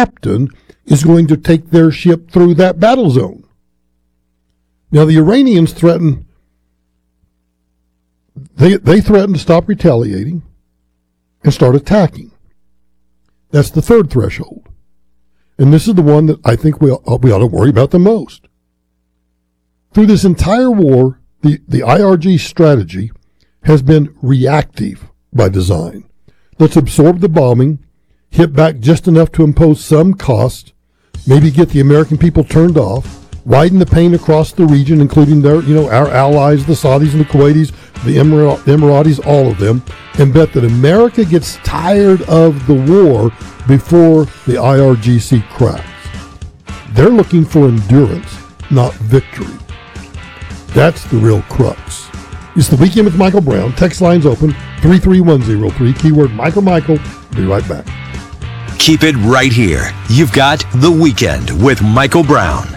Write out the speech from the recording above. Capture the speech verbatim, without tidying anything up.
captain is going to take their ship through that battle zone. Now, the Iranians threaten, they, they threaten to stop retaliating and start attacking. That's the third threshold. And this is the one that I think we ought, we ought to worry about the most. Through this entire war, the, the I R G strategy has been reactive by design. Let's absorb the bombing, hit back just enough to impose some cost, maybe get the American people turned off, widen the pain across the region, including their, you know, our allies, the Saudis and the Kuwaitis, the Emir- Emiratis, all of them, and bet that America gets tired of the war before the I R G C cracks. They're looking for endurance, not victory. That's the real crux. It's the Weekend with Michael Brown. Text lines open, three three one zero three, keyword Michael Michael. Be right back. Keep it right here. You've got The Weekend with Michael Brown.